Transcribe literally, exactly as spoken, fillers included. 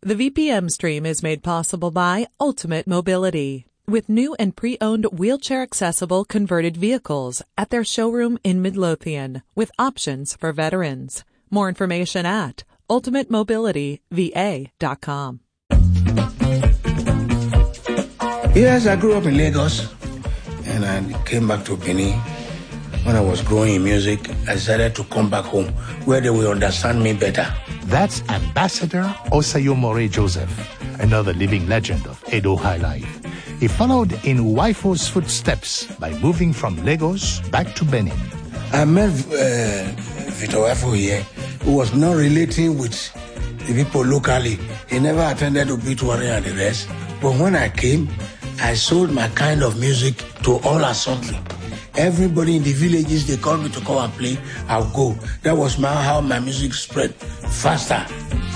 The V P M stream is made possible by Ultimate Mobility, with new and pre-owned wheelchair-accessible converted vehicles at their showroom in Midlothian, with options for veterans. More information at ultimate mobility v a dot com. Yes, I grew up in Lagos, and I came back to Benin. When I was growing in music, I decided to come back home, where they will understand me better. That's Ambassador Osayomore Joseph, another living legend of Edo High Life. He followed in Waifo's footsteps by moving from Lagos back to Benin. I met uh, Victor Waifo here, who was not relating with the people locally. He never attended obituary and the rest. But when I came, I sold my kind of music to all assortly. Everybody in the villages, they called me to come and play. I'll go. That was my, how my music spread faster.